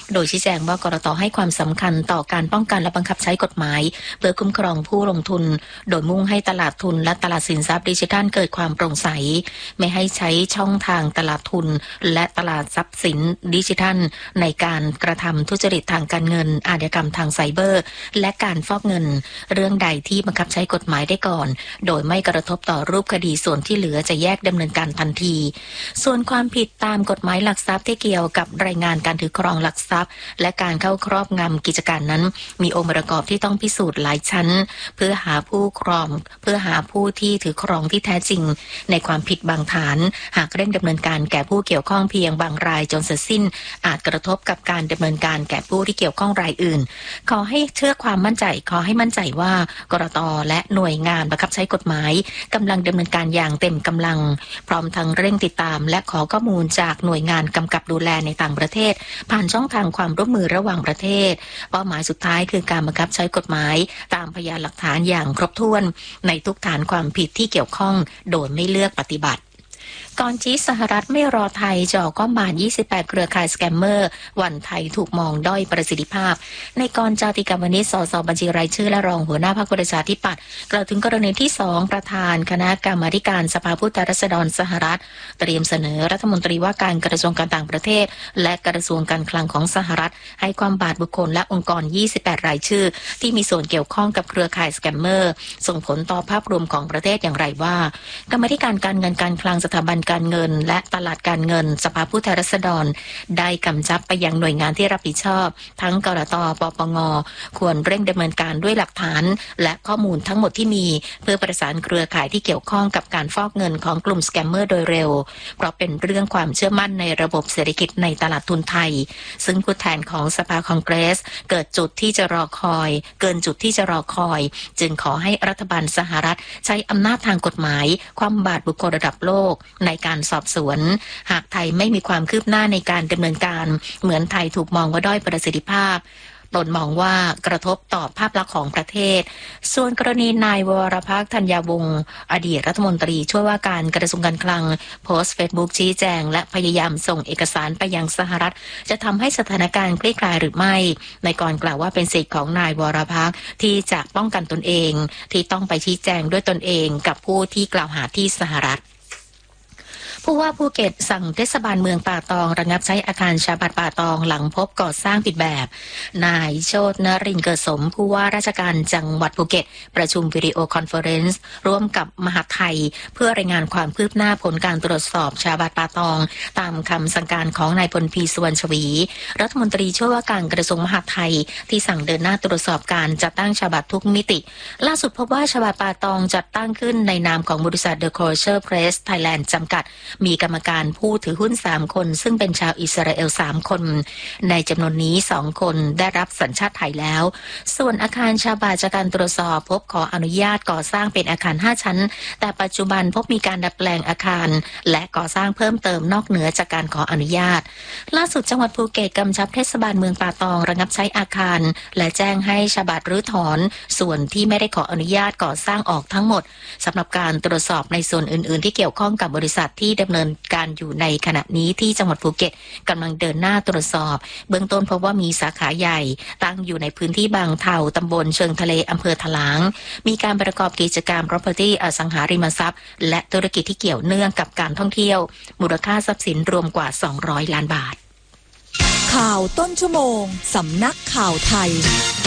โดยชี้แจงว่ากรต.ให้ความสำคัญต่อการป้องกันและบังคับใช้กฎหมายเพื่อคุ้มครองผู้ลงทุนโดยมุ่งให้ตลาดทุนและตลาดสินทรัพย์ดิจิทัลเกิดความโปร่งใสไม่ให้ใช้ช่องทางตลาดทุนและตลาดทรัพย์สินดิจิทัลในการกระทำทุจริตทางการเงินอาชญากรรมทางไซเบอร์และการฟอกเงินเรื่องใดที่บังคับใช้กฎหมายได้ก่อนโดยไม่กระทบต่อรูปคดีส่วนที่เหลือจะแยกดำเนินการทันทีส่วนความผิดตามกฎหมายหลักทรัพย์ที่เกี่ยวกับรายงานการถือครองหลักทรัพย์และการเข้าครอบงำกิจการนั้นมีองค์ประกอบที่ต้องพิสูจน์หลายชั้นเพื่อหาผู้ที่ถือครองที่แท้จริงในความผิดบางฐานหากเร่งดำเนินการแก่ผู้เกี่ยวข้องเพียงบางรายจนเสร็จสิ้นอาจกระทบกับการดำเนินการแก่ผู้ที่เกี่ยวข้องรายอื่นขอให้มั่นใจว่ากรต.และหน่วยงานบังคับใช้กฎหมายกำลังดำเนินการอย่างเต็มกำลังพร้อมทั้งเร่งติดตามและขอข้อมูลจากหน่วยงานกำกับดูแลในต่างประเทศผ่านช่องทางความร่วมมือระหว่างประเทศเป้าหมายสุดท้ายคือการบังคับใช้กฎหมายตามพยานหลักฐานอย่างครบถ้วนในทุกฐานความผิดที่เกี่ยวข้องโดยไม่เลือกปฏิบัติก่อนชี้สหรัฐไม่รอไทยจ่อก้อมบาท28เครือข่ายสแกมเมอร์วันไทยถูกมองด้อยประสิทธิภาพในกรจาติกาวนิช สสบัญชีรายชื่อและรองหัวหน้าพรรคประชาธิปัตย์กล่าวถึงกรณีที่2ประธานคณะกรรมาธิการสภาผู้แทนราษฎรสหรัฐเตรียมเสนอรัฐมนตรีว่าการกระทรวงการต่างประเทศและกระทรวงการคลังของสหรัฐให้ความบาทบุคคลและองค์กร28รายชื่อที่มีส่วนเกี่ยวข้องกับเครือข่ายสแกมเมอร์ส่งผลต่อภาพรวมของประเทศอย่างไรว่ากรรมาธิการการเงินการคลังสถาบันการเงินและตลาดการเงินสภาผู้แทนราษฎรได้กำชับไปยังหน่วยงานที่รับผิดชอบทั้งกรต.ปปง.ควรเร่งดำเนินการด้วยหลักฐานและข้อมูลทั้งหมดที่มีเพื่อประสานเครือข่ายที่เกี่ยวข้องกับการฟอกเงินของกลุ่มสแกมเมอร์โดยเร็วเพราะเป็นเรื่องความเชื่อมั่นในระบบเศรษฐกิจในตลาดทุนไทยซึ่งผู้แทนของสภาคองเกรสเกินจุดที่จะรอคอยจึงขอให้รัฐบาลสหรัฐใช้อำนาจทางกฎหมายคว่ำบาตรบุคคลระดับโลกในการสอบสวนหากไทยไม่มีความคืบหน้าในการดำเนินการเหมือนไทยถูกมองว่าด้อยประสิทธิภาพตนมองว่ากระทบต่อภาพลักษณ์ของประเทศส่วนกรณีนายวรภักดิ์ธัญญาวงศ์อดีตรัฐมนตรีช่วยว่าการกระทรวงการคลังโพสต์เฟซบุ๊กชี้แจงและพยายามส่งเอกสารไปยังสหรัฐจะทำให้สถานการณ์คลี่คลายหรือไม่ในกรกล่าวว่าเป็นสิทธิของนายวรภักดิ์ที่จะป้องกันตนเองที่ต้องไปชี้แจงด้วยตนเองกับผู้ที่กล่าวหาที่สหรัฐผู้ว่าภูเก็ตสั่งเทศบาลเมืองป่าตองระงับใช้อาคารชาบัดป่าตองหลังพบก่อสร้างผิดแบบนายโชตินรินทร์เกิดสมผู้ว่าราชการจังหวัดภูเก็ตประชุมวิดีโอคอนเฟอเรนซ์ร่วมกับมหาดไทยเพื่อรายงานความคืบหน้าผลการตรวจสอบชาบัดป่าตองตามคำสั่งการของนายพลพีสุวรรณชวีรัฐมนตรีช่วยว่าการกระทรวงมหาดไทยที่สั่งเดินหน้าตรวจสอบการจัดตั้งชาบัดทุกมิติล่าสุดพบว่าชาบัดป่าตองจัดตั้งขึ้นในนามของบริษัท The Culture Press Thailand จำกัดมีกรรมการผู้ถือหุ้น3คนซึ่งเป็นชาวอิสราเอล3คนในจำนวนนี้2คนได้รับสัญชาติไทยแล้วส่วนอาคารชาบาจากการตรวจสอบพบขออนุญาตก่อสร้างเป็นอาคาร5ชั้นแต่ปัจจุบันพบมีการดัดแปลงอาคารและก่อสร้างเพิ่มเติมนอกเหนือจากการขออนุญาตล่าสุดจังหวัดภูเก็ตกำชับเทศบาลเมืองป่าตองระงับใช้อาคารและแจ้งให้ชาบารื้อถอนส่วนที่ไม่ได้ขออนุญาตก่อสร้างออกทั้งหมดสำหรับการตรวจสอบในส่วนอื่นๆที่เกี่ยวข้องกับบริษัทที่ดำเนินการอยู่ในขณะนี้ที่จังหวัดภูเก็ตกำลังเดินหน้าตรวจสอบเบื้องต้นพบว่ามีสาขาใหญ่ตั้งอยู่ในพื้นที่บางเทาตำบลเชิงทะเลอำเภอถลางมีการประกอบกิจการ property อสังหาริมทรัพย์และธุรกิจที่เกี่ยวเนื่องกับการท่องเที่ยวมูลค่าทรัพย์สินรวมกว่า200ล้านบาทข่าวต้นชั่วโมงสำนักข่าวไทย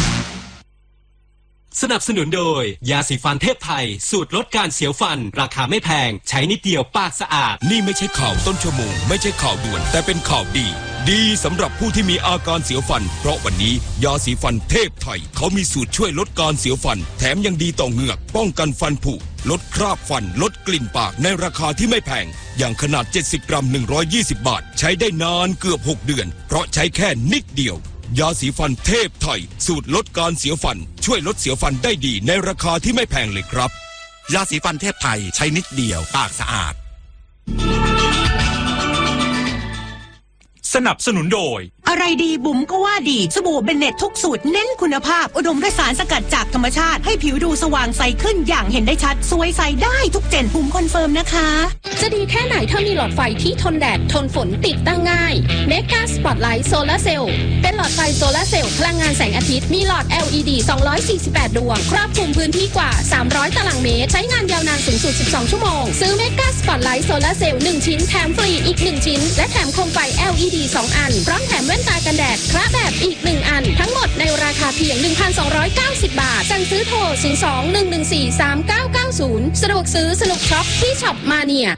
สนับสนุนโดยยาสีฟันเทพไทยสูตรลดการเสียวฟันราคาไม่แพงใช้นิดเดียวปากสะอาดนี่ไม่ใช่ข่าวต้นชั่วโมงไม่ใช่ข่าวด่วนแต่เป็นข่าวดีสำหรับผู้ที่มีอาการเสียวฟันเพราะวันนี้ยาสีฟันเทพไทยเขามีสูตรช่วยลดการเสียวฟันแถมยังดีต่อเหงือกป้องกันฟันผุลดคราบฟันลดกลิ่นปากในราคาที่ไม่แพงอย่างขนาด70กรัม120บาทใช้ได้นานเกือบ6เดือนเพราะใช้แค่นิดเดียวยาสีฟันเทพไทยสูตรลดการเสียวฟันช่วยลดเสียวฟันได้ดีในราคาที่ไม่แพงเลยครับยาสีฟันเทพไทยใช้นิดเดียวปากสะอาดสนับสนุนโดยอะไรดีบุ๋มก็ว่าดีสบู่เบนเน็ตทุกสูตรเน้นคุณภาพอุดมด้วยสารสกัดจากธรรมชาติให้ผิวดูสว่างใสขึ้นอย่างเห็นได้ชัดสวยใสได้ทุกเจนบุ๋มคอนเฟิร์มนะคะจะดีแค่ไหนถ้ามีหลอดไฟที่ทนแดดทนฝนติดตั้งง่ายเมกาสปอตไลท์โซลาร์เซลล์เป็นหลโซลาร์เซลล์พลังงานแสงอาทิตย์มีหลอด LED 248 ดวงครอบคลุมพื้นที่กว่า300ตารางเมตรใช้งานยาวนานสูงสุด12ชั่วโมงซื้อเมกาสปอตไลท์โซลาร์เซลล์1ชิ้นแถมฟรีอีก1ชิ้นและแถมโคมไฟ LED 2 อันพร้อมแถมแว่นตากันแดดคละแบบอีก1อันทั้งหมดในราคาเพียง 1,290 บาทสั่งซื้อโทร 02-114-3990 สะดวกซื้อสนุกช็อปที่ช็อปมาเนีย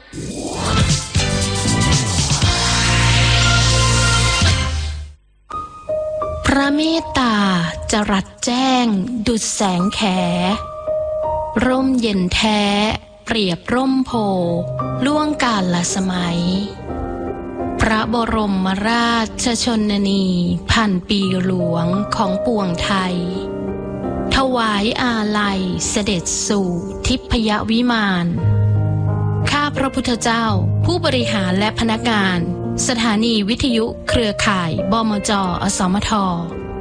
พระเมตตาจรัสแจ้งดุจแสงแขร่มเย็นแท้เปรียบร่มโพล่วงกาลสมัยพระบรมราชชนนีพันปีหลวงของปวงไทยถวายอาลัยเสด็จสู่ทิพยวิมานข้าพระพุทธเจ้าผู้บริหารและพนักงานสถานีวิทยุเครือข่ายบมจ.อสมท